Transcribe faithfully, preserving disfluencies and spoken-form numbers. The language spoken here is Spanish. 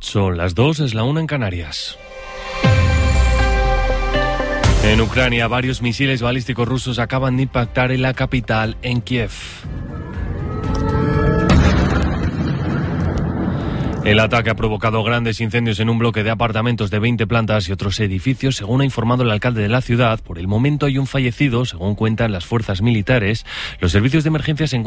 Son las dos, es la una en Canarias. En Ucrania, varios misiles balísticos rusos acaban de impactar en la capital, en Kiev. El ataque ha provocado grandes incendios en un bloque de apartamentos de veinte plantas y otros edificios, según ha informado el alcalde de la ciudad. Por el momento hay un fallecido, según cuentan las fuerzas militares. Los servicios de emergencia se encuentran